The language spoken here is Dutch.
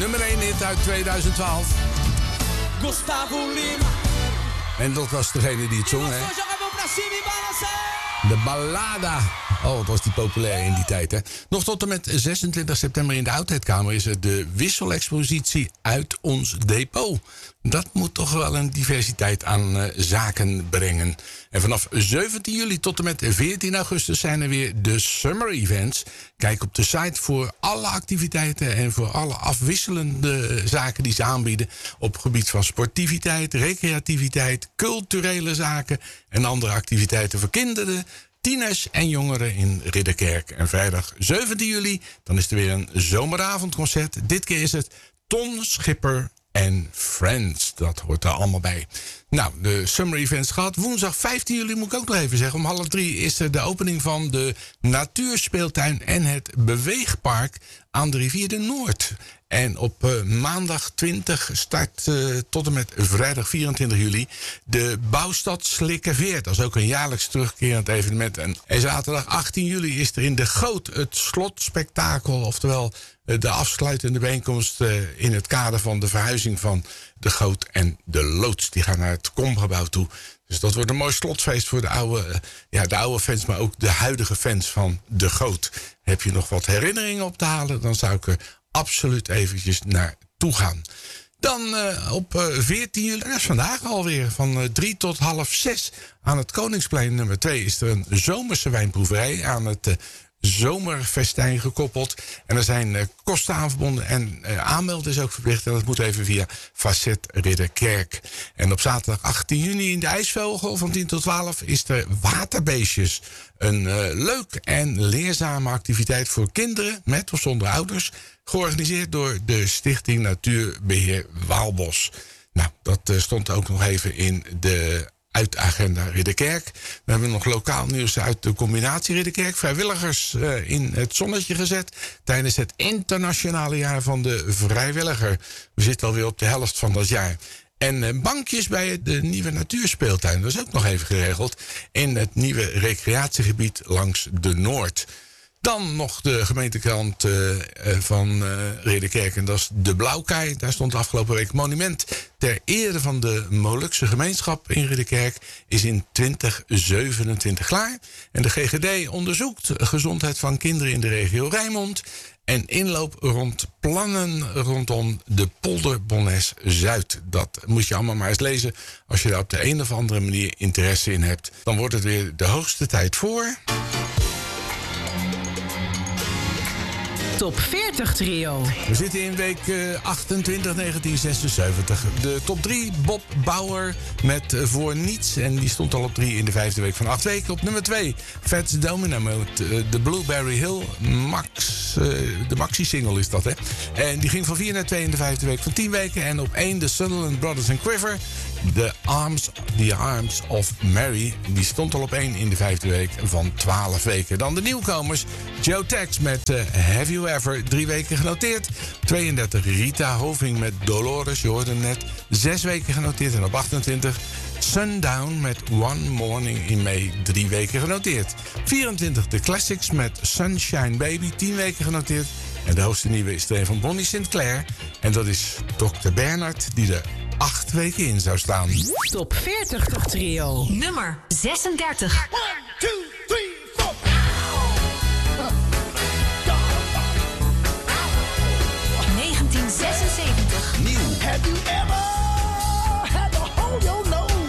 nummer 1 hit uit 2012. Gustavo Lima. En dat was degene die het zong, hè? De Ballada. Oh, wat was die populair in die tijd, hè? Nog tot en met 26 september in de Oudheidkamer is er de wisselexpositie Uit ons Depot. Dat moet toch wel een diversiteit aan zaken brengen. En vanaf 17 juli tot en met 14 augustus zijn er weer de Summer Events. Kijk op de site voor alle activiteiten en voor alle afwisselende zaken die ze aanbieden op het gebied van sportiviteit, recreativiteit, culturele zaken en andere activiteiten voor kinderen, tieners en jongeren in Ridderkerk. En vrijdag 17 juli, dan is er weer een zomeravondconcert. Dit keer is het Ton Schipper en Friends. Dat hoort er allemaal bij. Nou, de Summer Events gehad. Woensdag 15 juli moet ik ook nog even zeggen. Om 2:30 is er de opening van de Natuurspeeltuin en het Beweegpark aan de rivier de Noord. En op maandag 20 start tot en met vrijdag 24 juli de Bouwstad Slikkerveer. Dat is ook een jaarlijks terugkerend evenement. En zaterdag 18 juli is er in de Goot het slotspektakel, oftewel de afsluitende bijeenkomst in het kader van de verhuizing van de Goot en de Loods. Die gaan naar het Komgebouw toe. Dus dat wordt een mooi slotfeest voor de oude fans, maar ook de huidige fans van de Goot. Heb je nog wat herinneringen op te halen, dan zou ik er absoluut eventjes naartoe gaan. Dan op 14 juli, dat is vandaag alweer, van 3 tot 5:30 aan het Koningsplein nummer 2 is er een zomerse wijnproeverij aan het zomerfestijn gekoppeld. En er zijn kosten aan verbonden en aanmelden is ook verplicht. En dat moet even via Facet Ridderkerk. En op zaterdag 18 juni in de IJsvogel van 10 tot 12 is er Waterbeestjes. Een leuk en leerzame activiteit voor kinderen met of zonder ouders. Georganiseerd door de Stichting Natuurbeheer Waalbos. Nou, dat stond ook nog even in de uitagenda Ridderkerk. We hebben nog lokaal nieuws uit de combinatie Ridderkerk. Vrijwilligers in het zonnetje gezet tijdens het internationale jaar van de vrijwilliger. We zitten alweer op de helft van dat jaar. En bankjes bij de nieuwe natuurspeeltuin. Dat is ook nog even geregeld in het nieuwe recreatiegebied langs de Noord. Dan nog de gemeentekrant van Ridderkerk. En dat is de Blauwkaai. Daar stond afgelopen week monument ter ere van de Molukse gemeenschap in Ridderkerk. Is in 2027 klaar. En de GGD onderzoekt gezondheid van kinderen in de regio Rijnmond. En inloop rond plannen rondom de polder Bonnes Zuid. Dat moet je allemaal maar eens lezen. Als je daar op de een of andere manier interesse in hebt. Dan wordt het weer de hoogste tijd voor Top 40 Trio. We zitten in week 28, 1976. De top 3, Bob Bauer met Voor Niets. En die stond al op 3 in de 5e week van 8 weken. Op nummer 2, Fats Domino met de Blueberry Hill. De maxi-single is dat, hè. En die ging van 4 naar 2 in de 5e week van 10 weken. En op 1, de Sutherland Brothers and Quiver. The Arms of Mary. Die stond al op 1 in de 5e week van 12 weken. Dan de nieuwkomers. Joe Tex met Have You Ever. 3 weken genoteerd. 32 Rita Hoving met Dolores. Je hoorde hem net. 6 weken genoteerd. En op 28 Sundown met One Morning in May. 3 weken genoteerd. 24 The Classics met Sunshine Baby. 10 weken genoteerd. En de hoogste nieuwe is er een van Bonnie Sinclair. En dat is Dr. Bernard die er 8 weken in zou staan. Top 40 Trio. Nummer 36. 1, 2, 3, 4. 1976. Nieuw. Have you ever